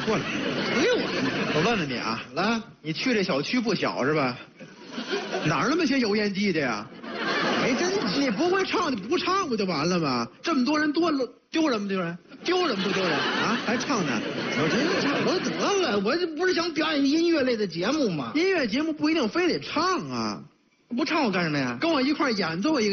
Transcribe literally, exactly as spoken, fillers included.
过来， 推我！ 我问问你啊， 来， 你去这小区不小是吧？哪儿那么些油烟机的呀？ 没真你不会唱就不唱不就完了吗？这么多人多了，丢人不丢人？丢人不丢人啊？还唱呢？ 我真唱我得了，我这不是想表演音乐类的节目吗？ 音乐节目不一定非得唱啊， 不唱我干什么呀？ 跟我一块儿演奏一个。